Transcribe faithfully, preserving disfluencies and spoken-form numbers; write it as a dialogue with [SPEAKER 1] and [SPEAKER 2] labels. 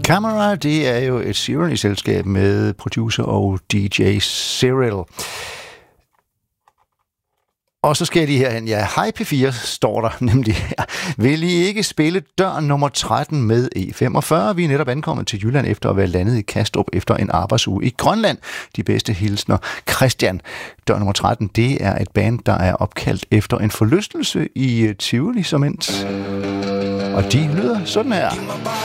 [SPEAKER 1] Camera, det er jo et Sheeran-selskab med producer og D J Cyril. Og så skal jeg lige herhen. Ja, Hej P fire står der nemlig her. Vil I ikke spille dør nummer tretten med E femogfyrre? Vi er netop ankommet til Jylland efter at være landet i Kastrup efter en arbejdsuge i Grønland. De bedste hilsner. Christian. Dør nummer tretten, det er et band, der er opkaldt efter en forlystelse i Tivoli som endt. Og de lyder sådan her.